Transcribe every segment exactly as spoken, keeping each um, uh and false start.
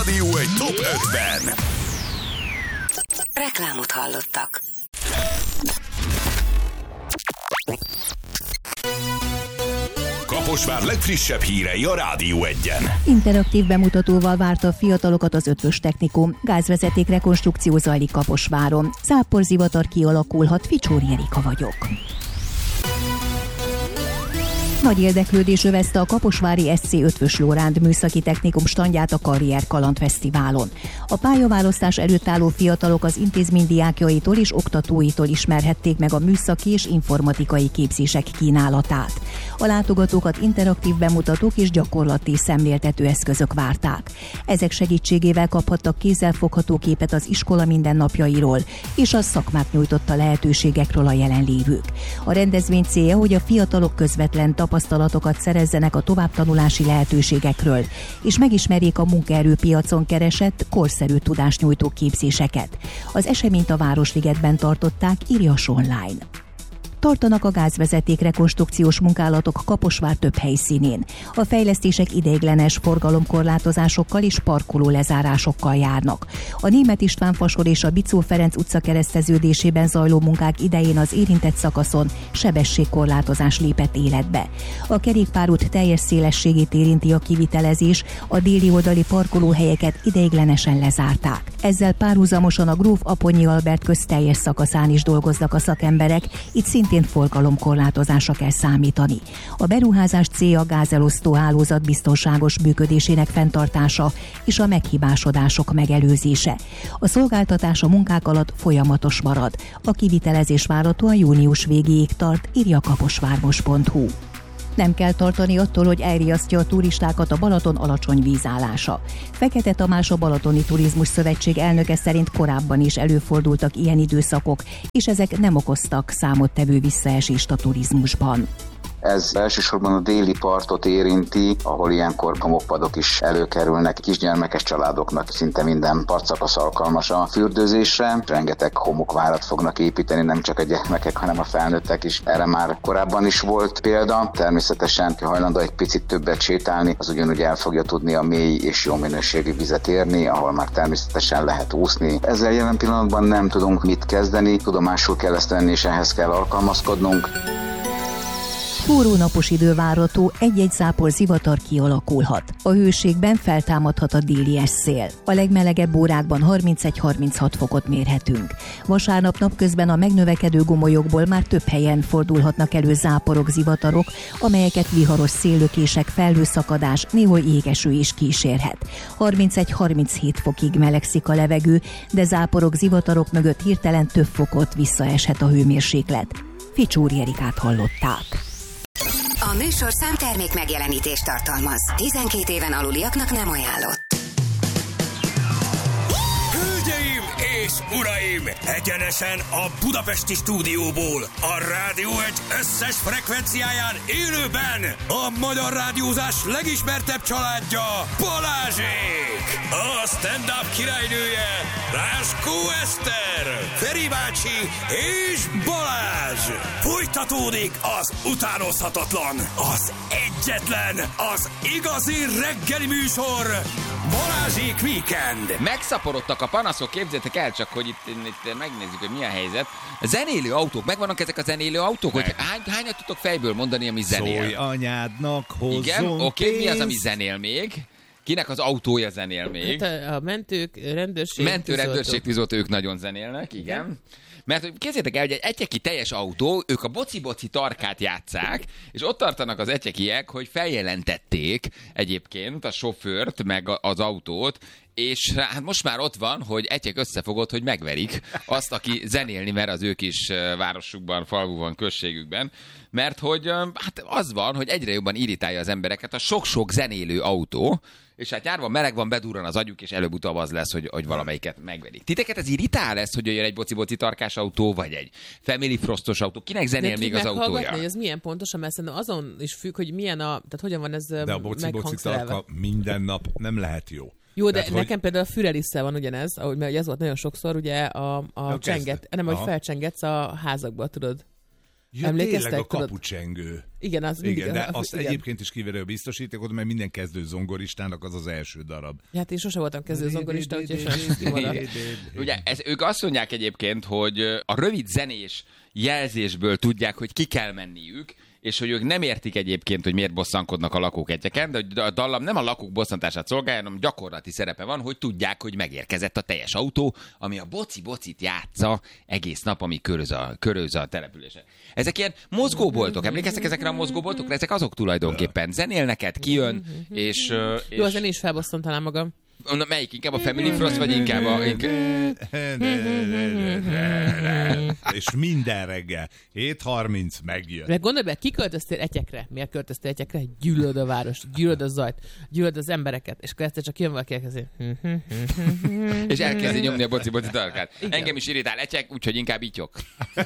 Rádió egy top ötven. Reklámot hallottak. Kaposvár legfrissebb hírei a Rádió egyen. Interaktív bemutatóval várta a fiatalokat az Ötvös Technikum. Gázvezeték rekonstrukció zajlik Kaposváron. Záporzivatar kialakulhat, Ficsóri Erika vagyok. Nagy érdeklődés övezte a kaposvári es cé Ötvös Loránd Műszaki Technikum standját a Karrier Kaland Fesztiválon. A pályaválasztás előtt álló fiatalok az intézmény diákjaitól és oktatóitól ismerhették meg a műszaki és informatikai képzések kínálatát. A látogatókat interaktív bemutatók és gyakorlati szemléltető eszközök várták. Ezek segítségével kaphattak kézzelfogható képet az iskola mindennapjairól és a szakmát nyújtotta lehetőségekről a jelenlévők. A rendezvény célja, hogy a fiatalok közvetlen tapasztalatokat szerezzenek a továbbtanulási lehetőségekről, és megismerjék a munkaerőpiacon keresett, korszerű tudásnyújtó képzéseket. Az eseményt a Városligetben tartották, írja Online. Tartanak a gázvezeték rekonstrukciós munkálatok Kaposvár több helyszínén. A fejlesztések ideiglenes forgalomkorlátozásokkal és parkoló lezárásokkal járnak. A Németh István fasor és a Bicó Ferenc utca kereszteződésében zajló munkák idején az érintett szakaszon sebességkorlátozás lépett életbe. A kerékpárút teljes szélességét érinti a kivitelezés, a déli oldali parkolóhelyeket ideiglenesen lezárták. Ezzel párhuzamosan a Gróf Aponyi Albert köz teljes szakaszán is dolgoznak a szakemberek, itt szintén forgalomkorlátozásra kell számítani. A beruházás célja a gázelosztó hálózat biztonságos működésének fenntartása és a meghibásodások megelőzése. A szolgáltatás a munkák alatt folyamatos marad. A kivitelezés várhatóan június végéig tart, írja kaposvármos pont hu. Nem kell tartani attól, hogy elriasztja a turistákat a Balaton alacsony vízállása. Fekete Tamás, a Balatoni Turizmus Szövetség elnöke szerint korábban is előfordultak ilyen időszakok, és ezek nem okoztak számottevő visszaesést a turizmusban. Ez elsősorban a déli partot érinti, ahol ilyenkor homokpadok is előkerülnek. Kisgyermekes családoknak szinte minden partszakasz alkalmas a fürdőzésre. Rengeteg homokvárat fognak építeni, nem csak a gyermekek, hanem a felnőttek is. Erre már korábban is volt példa. Természetesen, ha hajlandó egy picit többet sétálni, az ugyanúgy el fogja tudni a mély és jó minőségű vizet érni, ahol már természetesen lehet úszni. Ezzel jelen pillanatban nem tudunk mit kezdeni, tudomásul kell ezt venni, és ehhez kell alkalmazkodnunk. Forró napos idő várható, egy-egy zápor zivatar kialakulhat. A hőségben feltámadhat a déli szél. A legmelegebb órákban harmincegy-harminchat fokot mérhetünk. Vasárnap napközben a megnövekedő gomolyokból már több helyen fordulhatnak elő záporok, zivatarok, amelyeket viharos széllökések, felhőszakadás, néhol jégeső is kísérhet. harmincegy-harminchét fokig melegszik a levegő, de záporok, zivatarok mögött hirtelen több fokot visszaeshet a hőmérséklet. Ficsóri Erikát hallották. A műsorszám termék megjelenítést tartalmaz. tizenkét éven aluliaknak nem ajánlott. Hölgyeim és uraim! Egyenesen a budapesti stúdióból, a Rádió egy összes frekvenciáján élőben a magyar rádiózás legismertebb családja, Balázsék! A stand-up királynője, Ráskó Eszter, Feri bácsi és Balázs! Folytatódik az utánozhatatlan, az egyetlen, az igazi reggeli műsor, Balázsék Weekend! Megszaporodtak a panaszok, képzeljétek el csak, hogy itt, itt megnézzük, hogy milyen helyzet. A zenélő autók, megvannak ezek a zenélő autók? Hogy hány, hányat tudtok fejből mondani, ami zenél? Szólj anyádnak, hozzon. Igen, oké, okay, mi az, ami zenél még? Kinek az autója zenél még? Hát a mentők, rendőrség, Mentő, rendőrség, tűzoltó, ők nagyon zenélnek, igen. igen. Mert képzeljétek el, hogy egy egyeki teljes autó, ők a boci-boci tarkát játsszák, és ott tartanak az egyekiek, hogy feljelentették egyébként a sofőrt, meg az autót, és hát most már ott van, hogy egyek összefogott, hogy megverik azt, aki zenélni mer az ő kis városukban, falvúban, községükben, mert hogy hát az van, hogy egyre jobban irritálja az embereket a sok-sok zenélő autó, és hát nyárban meleg van, bedurran az agyuk, és előbb-utóbb az lesz, hogy, hogy valamelyiket megverik. Titeket ez irritál lesz, hogy jön egy boci-boci tarkás autó, vagy egy Family Frostos autó? Kinek zenél még az autója? Hogy ez milyen pontosan, mert szerintem azon is függ, hogy milyen a, tehát hogyan van ez de a boci-boci tarka minden nap nem lehet jó. Jó, de tehát, nekem hogy... például a Fürelisszel van ugyanez, ahogy, mert ez volt nagyon sokszor, ugye a, a csenget, nem, hogy felcsengetsz a házakba, tudod. Ja, Emlékeztek? tényleg a kapucsengő. Igen, az mindig. Igen, de a, azt igen. egyébként is kiverő biztosítékot, mert minden kezdő zongoristának az az első darab. Hát én sosem voltam kezdő zongorista, úgyhogy sajnos kimaradt. Ugye ez, ők azt mondják egyébként, hogy a rövid zenés jelzésből tudják, hogy ki kell menniük, és hogy ők nem értik egyébként, hogy miért bosszankodnak a lakók egyeken, de a dallam nem a lakók bosszantását szolgálja, hanem gyakorlati szerepe van, hogy tudják, hogy megérkezett a teljes autó, ami a boci-bocit játsza egész nap, ami köröz a, köröz a települése. Ezek ilyen mozgóboltok, emlékeztek ezekre a mozgóboltokra? Ezek azok tulajdonképpen. Zenélneket, kijön, és... és... Jó, a zenés felbosszant talán magam. Na, melyik? Inkább a Family Frost, vagy inkább a... És minden reggel. hét harminc megjön. Meg gondolj be, kiköltöztél Etyekre. Miért költöztél Etyekre? Gyűlöd a város, gyűlöd a zajt, gyűlöd az embereket, és akkor egyszer csak jön valaki elkezdi. És elkezdi nyomni a boci-boci tarkát. Engem is irritál Etyek, úgyhogy inkább ityok.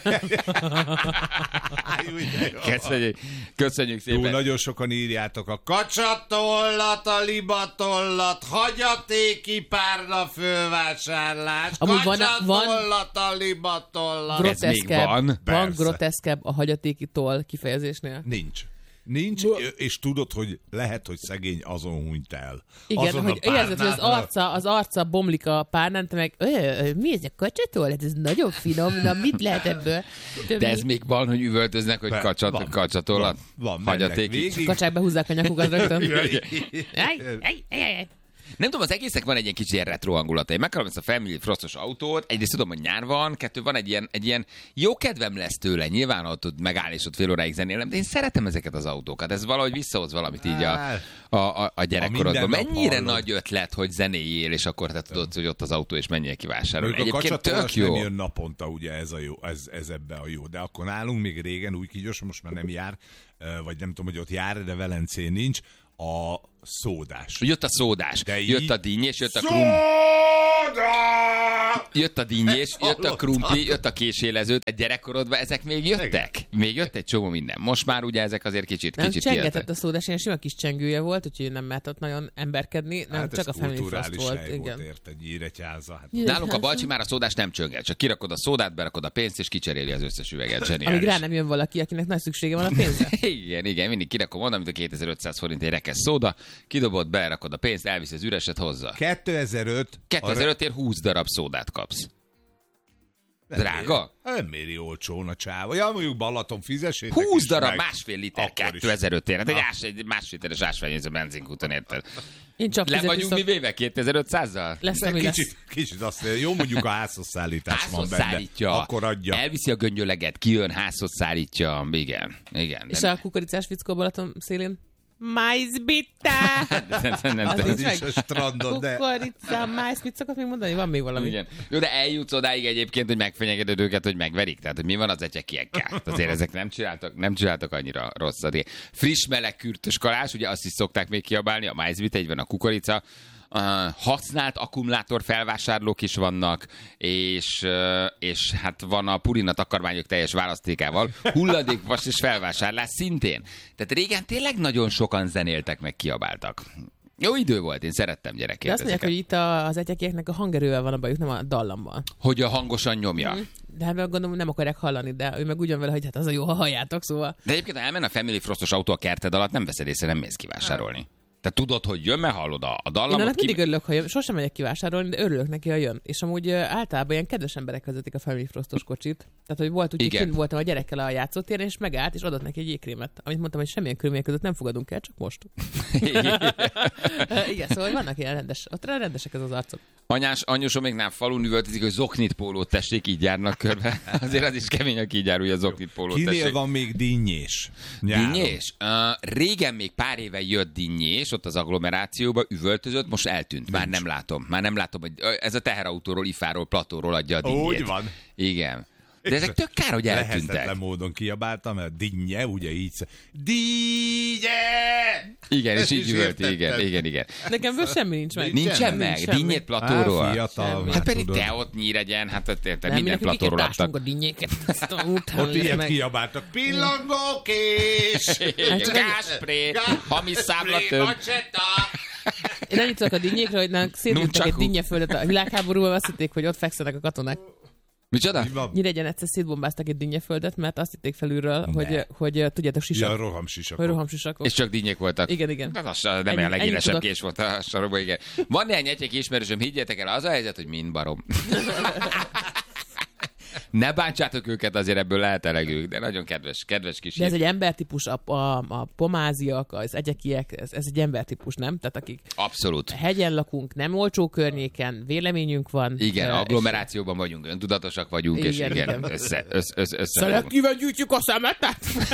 Köszönjük, köszönjük szépen. Jó, nagyon sokan írjátok a kacsatollat, a libatollat, hagyatéki párna fölvásárlás, Amúgy van- kacsatollat, a libatollat. Groteszkebb, van? van Persze. groteszkebb a hagyatéki toll kifejezésnél. Nincs. Nincs, és tudod, hogy lehet, hogy szegény azon hunyt el. Igen, azon hogy érzed, hogy az arca, az arca bomlik a párnán, te meg, "Ö, mi ez a kacsatól? Hát ez nagyon finom, na mit lehet ebből? De ez még van, hogy üvöltöznek, hogy Van, kacsat, van, kacsatollat, van, mennek hagyatéki. végig. Kacsák behúzzák a nyakukat rögtön. Aj, aj, aj, aj. Nem tudom, az egésznek van egy ilyen kicsi ilyen retro hangulata. Én megkapom ezt a Family Frostos autót, egyrészt tudom, hogy nyár van, kettő van egy ilyen, egy ilyen jó kedvem lesz tőle, nyilván ott tud megállni, és ott fél óráig zenélem, de én szeretem ezeket az autókat. Ez valahogy visszahoz valamit így a, a, a, a gyerekkorodban. A minden nap Mennyire hallod. nagy ötlet, hogy zenéljél, és akkor te tudod, hogy ott az autó, és menjél kivásárolni. Mondjuk a Egyébként tök kacsatolás nem jó. jön naponta, ugye ez, a jó, ez, ez ebbe a jó. De akkor nálunk még régen új kígyos, most már nem jár, vagy nem tudom, hogy ott jár, de Velencén nincs, a szódás. Jött a szódás, De jött így- a dinnyés, jött a krum... Szóda! Jött a dinnyés, jött a Hallottam. krumpli, jött a késélezőt. Egy gyerekkorodban ezek még jöttek? Még jött egy csomó minden. Most már ugye ezek azért kicsit, Nem, kicsit csengetett kieltek. a szódás, ilyen sima kis csengője volt, úgyhogy nem mehetett nagyon emberkedni, nem Hát csak ez a Family Frost kulturális volt. hely volt, Igen. érted, Nyíregyháza. Hát. Nálunk a Balcsi már a szódás nem csönget, csak kirakod a szódát, berakod a pénzt, és kicseréli az összes üveget. Amíg Zseniális. rá nem jön valaki, akinek nagy szüksége van a pénzre. Igen, igen, mindig kirakom oda, mint a kétezer-ötszáz forint egy rekesz szóda, kidobod, berakod a pénzt, elviszi az üreset, hozza. kétezer-öt kétezer-ötért húsz darab szódát kapsz. Drága? Nem méri olcsón a csáva. Ja, mondjuk Balaton fizessétek húsz is darab, meg. másfél liter, Akkor is. kétezer-ötért. Hát egy, ás, egy másfél literes ásványvíz a benzinkúton, érted? Én csak Le fizetni vagyunk mi szok... véve kétezer-ötszázzal? Lesz, De ami lesz. kicsit, kicsit azt mondja, jó mondjuk a házhoz szállítás van Házhoz benne. szállítja, Akkor adja. elviszi a göngyöleget, kijön, házhoz szállítja, igen, igen. És nem- a kukoricás fickó Balaton szélén? Májzbitta! nem, nem, nem, Az nem. nincs is meg. a strandon, de... Kukorica, májz, mit szokott még mondani? Van még valami. Igen. Jó, de eljutsz odáig egyébként, hogy megfenyegeted őket, hogy megverik. Tehát, hogy mi van az etyekiekkel? Hát azért ezek nem csináltak, nem csináltak annyira rosszat. Igen. Friss, meleg, kürtös kalás, ugye azt is szokták még kiabálni, a májzvite, egy van a kukorica. Uh, használt akkumulátor felvásárlók is vannak, és, uh, és hát van a Purina takarmányok teljes választékával, hulladékvas és felvásárlás szintén. Tehát régen tényleg nagyon sokan zenéltek, meg kiabáltak. Jó idő volt, én szerettem De gyerekként azt mondják, ezeket. hogy itt a, az etyekieknek a hangerővel van a bajuk, nem a dallammal. Hogy a hangosan nyomja. De hát meg gondolom, nem akarják hallani, de ő meg úgy van vele, hogy hát az a jó, ha halljátok, szóval. De egyébként, ha elmen a Family Frostos autó a kerted alatt, nem veszed észre, nem mész kivásárolni. Te tudod, hogy jön, mert hallod a, a Én dallamot. annak ki... mindig örülök, ha jön. Sosem megyek kivásárolni, de örülök neki, ha jön. És amúgy ö, általában ilyen kedves emberek vezetik a Family Frostos kocsit. Tehát, hogy volt úgy, hogy Igen. kint voltam a gyerekkel a játszótéren, és megállt, és adott neki egy jégkrémet. Amit mondtam, hogy semmilyen körülmények között nem fogadunk el, csak most. Igen, szóval vannak ilyen rendes, ott rendesek ez az arcok. Anyás, anyósom még nem falun üvöltözik, hogy zoknit pólót tessék, így járnak körbe. Azért az is kemény, aki így jár, hogy a zoknit pólót Kinél tessék. van még dinnyés? Nyáron. Dinnyés? Uh, régen még pár éve jött dinnyés, ott az agglomerációba üvöltözött, most eltűnt. Már nem látom. Már nem látom, hogy ö, ez a teherautóról, ifáról, platóról adja a dinnyét. Úgy van. Igen. De ezek tök kár, hogy eltűntek. Lehetetlen módon kiabáltam, mert dinnye, ugye így sz- Dinnye! Igen, és Ezt így is üvölt, értettem. igen, igen, igen. Nekem ből semmi nincs meg. Nincs Nincsen semmi, meg, semmi. dinnyét platóról. Á, fiatal Semmi. már, Hát pedig tudod. te ott Nyíregyen, hát ott érted, Nem, minden mindenki platóról miket adtak. a dinnyéket. Azt a után Ott ilyet meg. kiabáltak. Pillangókés! Gáspré, hamis számla több. Én annyit tudok a dinnyékre, hogy nálunk szétültek egy Nunchaku. dinnyeföldet a világháborúban, azt hitték, hogy ott fekszenek a katonák. Micsoda? Nyíregyen egyszer szétbombáztak egy dinnyeföldet, mert azt hitték felülről, hogy, hogy tudjátok, sisak. Ja, rohamsisakok. Hogy rohamsisakok. És csak dinnyék voltak. Igen, igen. Hát az nem Ennyi- a legélesebb ennyit kés volt a sarokban, igen. Van néhány egyek ismerősöm, higgyétek el, az a helyzet, hogy mind barom. Ne bántsátok őket, azért ebből lehet elegük, de nagyon kedves, kedves kis De ez hír. egy embertípus, a, a, a pomáziak, az egyekiek, ez, ez egy embertípus, nem? Tehát akik Abszolút. hegyen lakunk, nem olcsó környéken, véleményünk van. Igen, Ö, agglomerációban vagyunk, öntudatosak vagyunk, Igen, és igen, igen. össze, össze, össze, össze Szelektíven gyűjtjük a szemetet?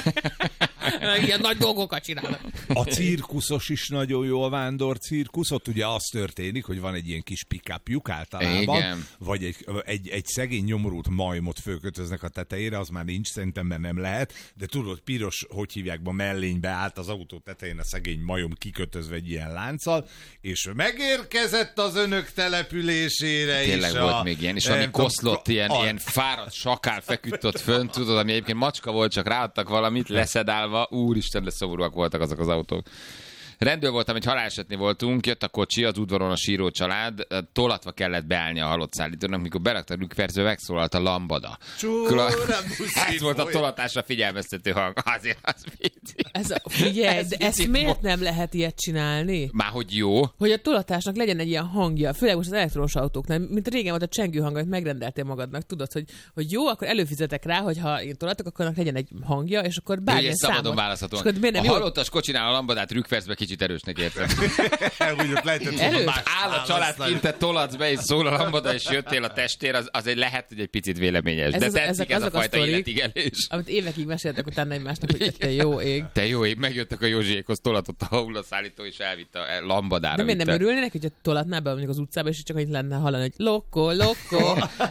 Ilyen nagy dolgokat csinálnak. A cirkuszos is nagyon jó, a vándor cirkusz. Ott ugye az történik, hogy van egy ilyen kis pick-upjuk általában, Igen. vagy egy, egy, egy szegény nyomorult majmot fölkötöznek a tetejére, az már nincs, szerintem, mert nem lehet, de tudod, piros, hogy hívják, be mellénybe állt az autó tetején a szegény majom kikötözve egy ilyen lánccal, és megérkezett az önök településére is. Tényleg volt még ilyen, és ami koszlott, ilyen, a, ilyen fáradt sakál feküdt ott fönt, tudod, ami egyébként macska volt, csak ráadtak valamit, leszedálva, úristen, de szomorúak voltak azok az autók. Rendőr voltam, egy halálesetnél voltunk, jött a kocsi, az udvaron a síró család, tolatva kellett beállni a halott szállítónak, mikor beraktak rükverző, megszólalt a lambada. Csúra, Ez volt a tolatásra figyelmeztető hang. Azért az vicc. Ez a, figyelj, Ez de ezt vicc. miért nem lehet ilyet csinálni? Már hogy jó. Hogy a tolatásnak legyen egy ilyen hangja, főleg most az elektromos autóknál, mint régen volt a csengő hang, amit megrendeltél magadnak, tudod, hogy, hogy jó, akkor előfizetek rá, hogy ha én tolatok, akkor annak legyen egy hangja, és akkor Ugye bármilyen szabadon számot. választhatóan. És akkor miért A nem jó? halottas kocsinál a lambadát rükverzbe kicsit erősnek értem. úgy ott lehetett Erős. volna más Áll a család választani. kint, te tolatsz be, és szól a lambada, és jöttél a testér, az, az egy lehet, hogy egy picit véleményes. Ez De az- tetszik ezek ez a azok a fajta sztorik. életigelés. Amit évekig meséltek utána egymásnak, hogy te jó ég. Te jó ég, megjöttek a Józsiékhoz, tolatott a hullaszállító, és elvitte a lambadára. De miért nem vitte. örülnének, hogyha tolatnál be mondjuk az utcába, és csak annyit lenne hallani, hogy lokko, lokko,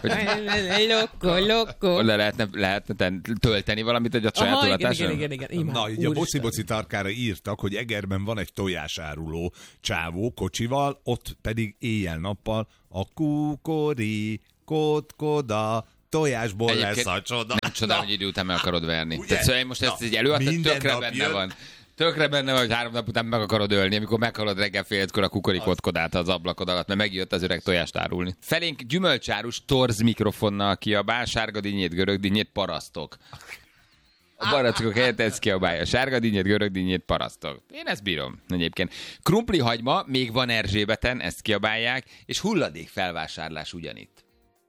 lokko, lokko. Le lehetne, lehetne ten- tölteni valamit egy a saját Aha, igen, tolatáson? igen, igen, igen. Na, így a Úristen. boci-boci tarkára írtak, hogy Egerben van egy tojásáruló csávó kocsival, ott pedig éjjel-nappal a kukori, kotkoda, tojásból Egyébként lesz a csoda. Nem csodálom, hogy idő után meg akarod verni. Ugye? Tehát szóval én most ezt Na, egy előadtam, minden tökre nap benne jön. van. Tökre benne van, hogy három nap után meg akarod ölni, amikor meghalod reggel fél ötkor a kukorikotkodát az ablakod alatt, mert megjött az öreg tojást árulni. Felénk gyümölcsárus torz mikrofonnal kiabál, sárga dinnyét, görög dinnyét, parasztok. A barackok helyett ez kiabálja. Sárga dinnyét, görög dinnyét, parasztok. Én ezt bírom egyébként. Krumpli hagyma, még van Erzsébeten, ezt kiabálják, és hulladék felvásárlás ugyanitt.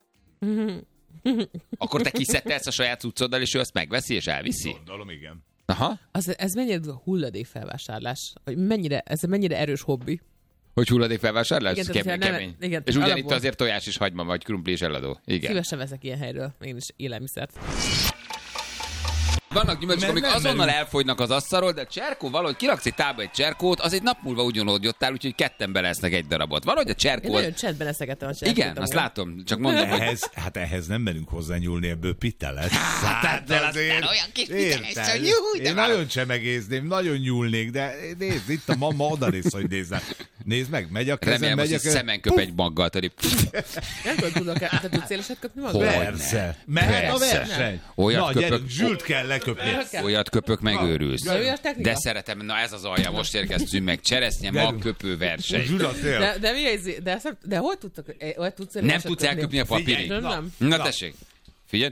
Akkor te kiszedtelsz a saját cuccoddal, és ő azt megveszi és elviszi? Gondolom, igen. Aha. Az, ez mennyire hulladékfelvásárlás? Hogy mennyire, ez mennyire erős hobbi? Hogy hulladék felvásárlás? Igen, tehát, Kemény, hogyha nem- kemény. igen, És ugyanitt alapból. azért tojás és hagyma, vagy krumpli és eladó. Igen. Szívesen veszek ilyen helyről, én is élelmiszert. Vannak gyümölcsök, Mert amik nem azonnal merünk. elfogynak az asztalról, de cserkó valahogy kiraksz egy tába egy cserkót, az egy nap múlva ugyanúgy jottál, úgyhogy ketten belesznek egy darabot. Valahogy a Én cserkó... nagyon csendben eszegettem a cserkót. Igen, azt látom, csak mondom, hogy Ehhez, hát ehhez nem merünk hozzányúlni, ebből pite lesz. Hát, de aztán olyan kis pite lesz, hogy jó, de Én már- nagyon csemegézném, nagyon nyúlnék, de nézd, itt a mama oda néz, hogy nézzel. Nézd meg, megy a kezem, remélem, megy hogy a kezem. szemen köp egy maggal, tadi. Nem tudom, tudok, te tudsz éleset köpni magad? Hogy? Persze. Mehet a Persze. verseny. Olyat Na, köpök. gyerünk, Zsült kell leköpni. Olyat köpök, megőrülsz. Na, mi a technika? De szeretem, na ez az alja, most érkeztünk meg. Cseresznye Gyerünk. magköpő verseny. Zsült a tél. De, de mi ez? De, ezt nem- de hol tudtak? eh, Hol tudsz Nem éleset tudsz köpni? elköpni a papírig. Nem, nem. Na tessék, figyelj.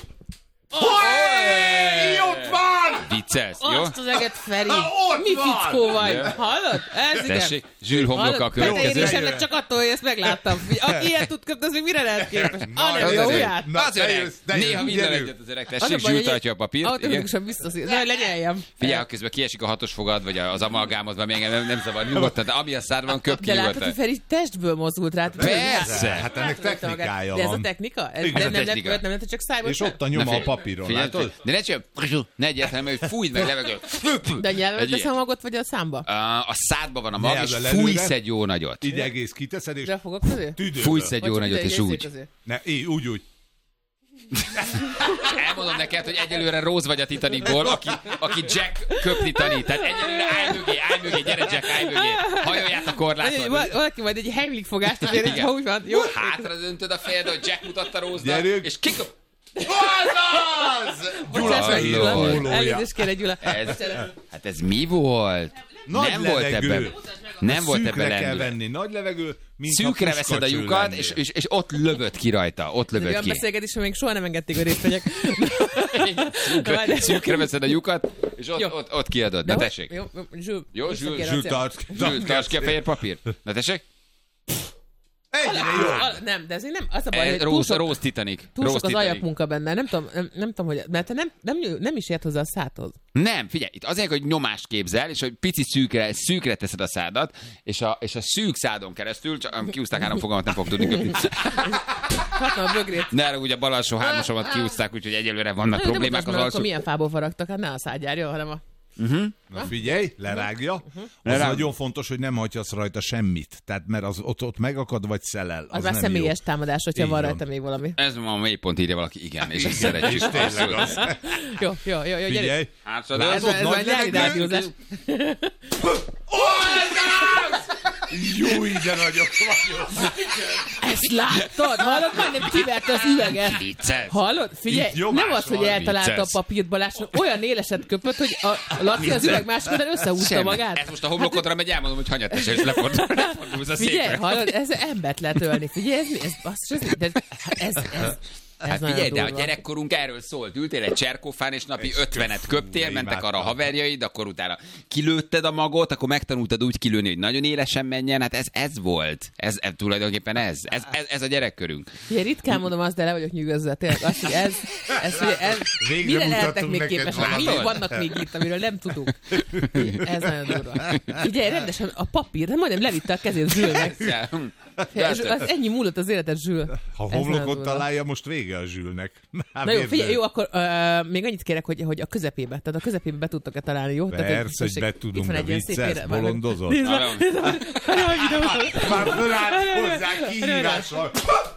Hey, ott van! Viccelsz, jó? Azt az eget, Feri! Ott Mi van! fickó vagy? Ja. Hallod? Ez igen. Tessék, Zsül homloka a Hallod? De én következő. is ennek csak attól, hogy ezt megláttam. Aki ilyet tud köpni, az még mire lehet képes? Ah, nem, Az jó, azért. ujját. Na, Az te öreg. jössz, te Néha jössz, minden gyerünk. egyet az öreg. Az Tessék, a baj, Zsül hogy tartja a papírt. Igen. automatikusan visszaszír. Na, lenyeljem. Figyelj, ha közben kiesik a hatos fogad, vagy az amalgámod, vagy engem nem, nem szabad nyugodtan, de ami a szádban köp ki De látod, hogy nyugodtan. Feri testből mozdult rá. Persze. Hát ennek technikája De ez a van. technika? Ez Igen. nem, Ez a nem technika. lehet, nem lehet, csak szájból És sem? ott a nyoma a figyelj, papíron, figyelj, látod? De ne csak, ne egyértelmű, hogy fújd meg levegőt. De nyelven Egy tesz ilyen. a magot, vagy a számba? A szádban van a mag, és Nyelvvel fújsz előre. egy jó nagyot. Így egész kiteszed, és De a fogok közé? tüdőből. Fújsz egy jó Vagy nagyot, ide, és egy úgy. közé? Ne, így, úgy, úgy. Elmondom neked, hogy egyelőre Rose vagy a Titanicból, aki, aki Jack köpni tanít. Tehát egyelőre állj mögé, állj mögé, gyere Jack, állj mögé. Hajolját a Vagy- korlátot. val- Valaki majd egy Heimlich fogást azért, Igen. ha úgy van. Jó? Hátra döntöd a fejed, hogy Jack mutatta Rose-nak, Gyerünk. és kikap... Az! Bocsáss meg, Gyula, Gyula. pólója. Elnézést kérek, Gyula. Ez, hát ez mi volt? Nagy nem levegő. volt ebben. Nem volt Szűkre ebben kell lendület. venni nagy levegő, mint Szűkre veszed a lyukat, és, és, és ott lövöd ki rajta. Ott lövöd Olyan ki. beszélgetés, még soha nem engedték, hogy részt vegyek. Szűkre, szűkre veszed a lyukat, és ott, Jó. ott, ott kiadod. Na tessék. Jó, jó, Zsül. Jó, vissza Zsül, kérem, Zsül, szia. tarts, Zsül, tarts ki a fehér papírt. Na tessék. Egyre jó. Al- Nem, de ez még nem, az a baj, Eh, hogy túl Rose, sok, Rose Titanic. túl Rose sok az Titanic. alapmunka benne. Nem tudom, nem, nem tudom, hogy, mert te nem, nem, nem is ért hozzá a szádhoz. Nem, figyelj, itt azért, hogy nyomást képzel, és hogy pici szűkre, szűkre teszed a szádat, és a, és a szűk szádon keresztül, csak kiúzták három fogalmat, nem fog tudni kötni. Hatna a bögrét. Ne arra, ugye a bal alsó hármasomat kiúzták, úgyhogy egyelőre vannak Na, jó, de problémák mutasd az meg, alsó. akkor milyen fából faragtak, hát ne a szádjárja, hanem a... Na figyelj, lerágja. Az Lerág. nagyon fontos, hogy nem hagyhatsz rajta semmit. Tehát mert az ott, ott megakad, vagy szelel. Az, Az már nem személyes jó. támadás, hogyha Így van van. rajta még valami. Ez ma a mélypont, írja valaki, igen, és ezt szeretjük. Tényleg az. Jó, jó, jó, jó, gyerünk. Figyelj. Hátradől. Ez, Látod, ez nagy már nyári levegő? rádiózás. Jó, de nagyok vagyok. Ezt láttad? Hallod? Majdnem kiverte az üveget. Vicces. Hallod? Figyelj, Itt nyomás nem az, hogy van, eltalálta a vicces. papírt Balázs, olyan éleset köpött, hogy a, a Laci az üveg másik oldalán összehúzta Semmi. magát. Ez most a homlokodra megy, elmondom, hogy hanyat esel, és lefordul, lefordulsz a Figyelj, székre. hallod, ez embert lehet ölni. Figyelj, ez mi? Ez, basszus, ez, de, ez, ez, ez, Hát nagyon figyelj, de a durva. gyerekkorunk erről szólt. Ültél egy cserkófán, és napi ötvenet köptél, mentek arra a haverjaid, akkor utána kilőtted a magot, akkor megtanultad úgy kilőni, hogy nagyon élesen menjen. Hát ez, ez volt. Ez, ez tulajdonképpen ez. Ez, ez. ez a gyerekkorünk. Figyelj, ritkán mondom azt, de le vagyok nyűgözve. Tényleg azt, hogy ez, ez, hogy ez Végre mire lehetnek mutattunk még neked képesek? valamit. Mik vannak még itt, amiről nem tudunk? Ez nagyon durva. Figyelj, rendesen a papír, de majdnem levitte a kezét Zsülnek. És az ennyi múlott az életed, Zsül. Ha Ez nagyon homlokot durva. találja, most vége a Zsülnek. Már Na jó, érted? figyelj, jó, akkor uh, még annyit kérek, hogy, hogy a közepébe, tehát a közepébe be tudtok-e találni, jó? Tehát, Persze, hogy tessék, be itt tudunk, van de egy ilyen szép vicces, ére- már- bolondozol. Nézd meg, Arra- nézd meg, arra van videó. Már fölállt hozzá kihívással.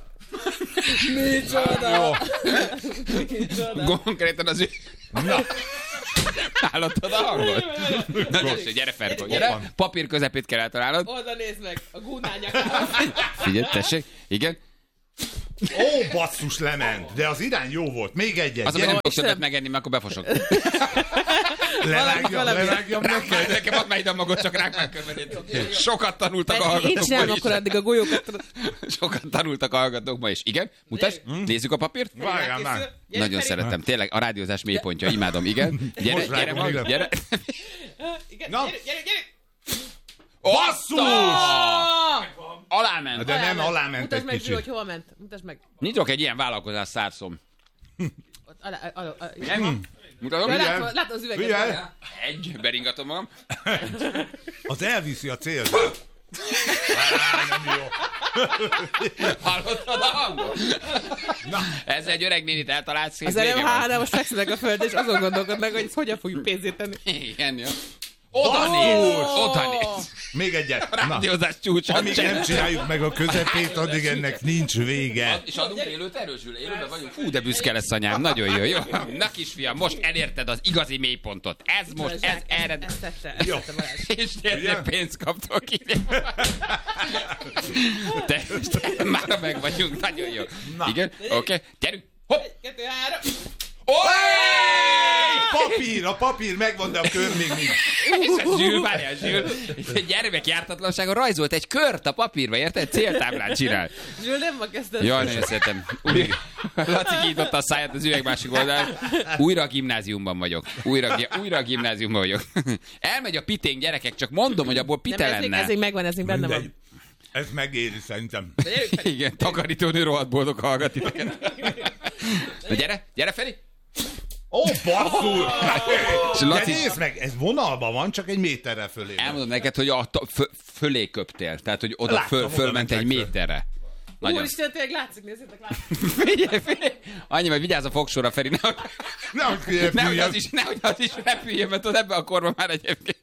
Micsoda! Micsoda! Konkrétan az ő... Na. Hallottad a hangot? Na, tessék, gyere Ferko, gyere. Papír közepét kell eltalálnod. Oda nézd meg, a gúnányak. Figyelj, tessék. Igen. Ó, basszus, lement. De az irány jó volt. Még egyet. Az, hogy nem Gyere, tudok többet megenni, mert akkor befosok. lerágjam, valami. lerágjam neked. Nekem add már ide a magot, csak rák már körbenéd. Sokat tanultak a Én hallgatók ma csinálom is. akkor addig a golyókat. Sokat tanultak a hallgatók ma is. Igen? Mutasd, nézzük a papírt. Várjál már. Nagyon szeretem. Tényleg a rádiózás mélypontja. Imádom, igen. Gyere, Most gyere, vágom mag, ide. gyere. Igen, Na. gyere, gyere, gyere! Basszus! Aláment. De nem, aláment Mutasd egy meg, Zsül, hogy kicsit. hova ment. Mutasd meg. Nyitok egy ilyen vállalkozás szárszom. Ott, alá, alá, alá. Nem? Mutatom? Ja, Figyelj. látod, látod az üveget? Figyelj. Egy, beringatom magam. Az elviszi a célt. Á, nem jó. Hallottad a hangot? Na. Ez egy öreg nénit eltalált szép Az vége elem van. há, most fekszenek a földre, és azon gondolkodnak, hogy ezt hogyan fogjuk pénzét tenni. Igen, jó. Oda néz! Oda néz! Még egyet. Na, Rádiózás csúcsa. amíg nem csináljuk meg a közepét, addig ennek nincs vége. És adunk élőt erősül, élőben vagyunk. Fú, de büszke lesz anyám, nagyon jó, jó. Na kisfiam, most elérted az igazi mélypontot. Ez most, ez erre... Ezt tette, ezt tette Balázs. És tényleg pénzt kaptok ki. Te, te, már meg vagyunk, nagyon jó. Igen, oké, okay. Gyerünk. Hopp! Kettő, három. Papír, a papír megvan, de a kör még nincs. És a Zsül, várjál, Zsül. Gyermek jártatlansága rajzolt egy kört a papírba, érted? Céltáblát csinál. Zsül, nem ma kezdted. Jaj, nagyon szeretem. Úgy, Laci kinyitotta a száját az üveg másik oldalán. Újra a gimnáziumban vagyok. Újra, újra a gimnáziumban vagyok. Elmegy a piténk, gyerekek, csak mondom, hogy abból Nem, pite ez még, lenne. ez még megvan, ez még benne Mindegy. van. Ez megéri szerintem. Igen, takarítónő rohadt boldog hallgat titeket. Na gyere, gyere Feri! Ó, basszus! És De Laci, nézd meg, ez vonalban van, csak egy méterre fölé. elmondom neked, hogy a ta- fö- fölé köptél. Tehát, hogy oda Láttam, föl, oda fölment egy mentek föl. méterre. Nagyon. Úristen, tényleg látszik, nézzétek, látszik. Figyelj, figyelj! Annyi, mert vigyázz a fogsorra, Feri, nehogy, Nem, nehogy, az, is, nehogy az is repüljön, mert tudod, ebben a korban már egyébként.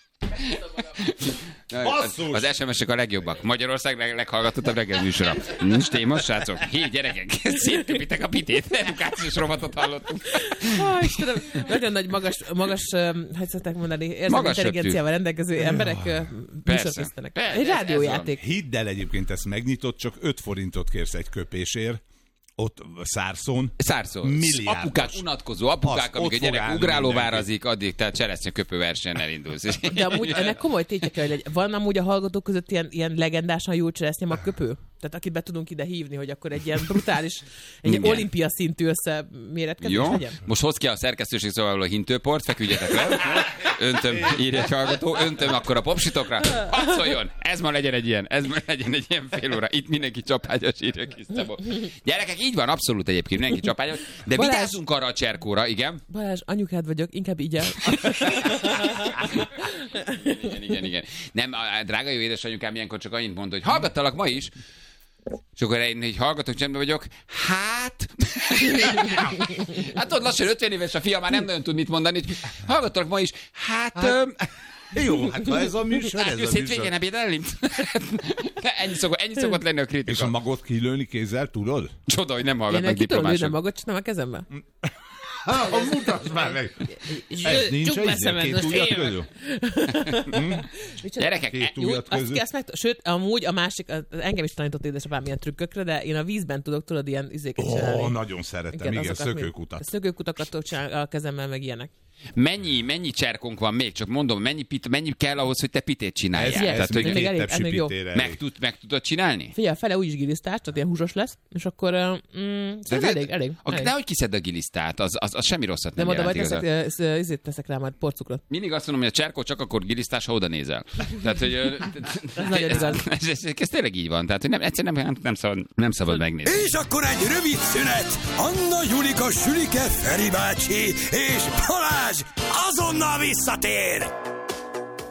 Az, Basszus! az es em es-ek a legjobbak. Magyarország leg, leghallgatottabb reggelműsora. Nincs téma, srácok? Hé, gyerekek, szétköpitek a pitét. Edukációs rovatot hallottunk. Ah, Istenem, nagyon nagy magas, magas um, hogy szokták mondani, érzelmi Magas intelligenciával rendelkező emberek uh, műsorkészítenek. Persze, Egy ez rádiójáték. Hidd el egyébként, ezt megnyitott, csak öt forintot kérsz egy köpésért. Ott Szárszón. Szárszón. Milliárdos. Apukák, unatkozó apukák, Az, amíg a ott fog gyerek állni ugrálóvárazik, addig tehát cseresznyeköpő versenyen elindulsz. De amúgy ennek komoly tétje kell, hogy van amúgy a hallgatók között ilyen, ilyen legendásan jó cseresznye magköpő? Tehát akit be tudunk ide hívni, hogy akkor egy ilyen brutális, egy Igen. olimpia szintű összeméretkezés Jó, legyen? most hoz ki a szerkesztőség szóval a hintőport, feküdjetek le. Öntöm, írja egy hallgató, öntöm akkor a popsitokra. Hadd szóljon, ez ma legyen egy ilyen, ez ma legyen egy ilyen fél óra. Itt mindenki csapágyas, írja kis Szabó. Gyerekek, így van, abszolút egyébként mindenki csapágyas, de Balázs. vigyázzunk arra a cserkóra, igen. Balázs, anyukád vagyok, inkább így el. Igen, igen, igen. Nem, a drága jó édesanyukám ilyenkor csak annyit mond, hogy hallgattalak ma is, és akkor én, hogy hallgatok, csendben vagyok, hát... hát ott lassan ötven éves a fia, már nem nagyon tud mit mondani, hogy hallgattalak ma is, hát... hát... Öm... Jó, hát ha ez a műsor, Hát ez jössz a hétvégén műsor. ebédelni? ennyi, szokott, ennyi szokott lenni a kritika. És a magot kilőni kézzel, tudod? Csoda, hogy nem Én hallgatnak ki tudom lőni a diplomások. magot, csinálom a kezembe. Ha, mutasd már meg! Ez nincs Csukd be egy szemed, két most ujjat félve. közül? Gyerekek, Két e- Jó, ujjat azt, közül? azt meg, sőt, amúgy a másik, az- engem is tanított édesapám ilyen trükkökre, de én a vízben tudok, tudod, ilyen izéket Ó, csinálni. nagyon szeretem, igen, azokat még- szökőkutat. Szökőkutakat tudok csinálni a kezemmel, meg ilyenek. mennyi, mennyi cserkónk van még? Csak mondom, mennyi, pit, mennyi kell ahhoz, hogy te pitét csináljál? Ez, Yes. ez Tehát, még hogy még két elég- tepsi ez még jó. pitére meg, elég. tud, meg tudod csinálni? Figyelj, a fele úgyis gilisztás, tehát ilyen húsos lesz, és akkor uh, mm, szóval elég, elég. Ak- elég. Nehogy kiszed a gilisztát, az, az, az semmi rosszat nem Nem oda majd jelent teszek, igazán. uh, izét teszek rá majd porcukrot. Mindig azt mondom, hogy a cserkó csak akkor gilisztás, ha oda nézel. Tehát, hogy... ö, Ez nagyon ez, igaz. ez, ez, ez tényleg így van. Tehát, hogy nem, egyszerűen nem, nem, szabad, nem szabad megnézni. És akkor egy rövid szünet. Anna, Julika, Sülike, Feri bácsi és Balázs azonnal visszatér.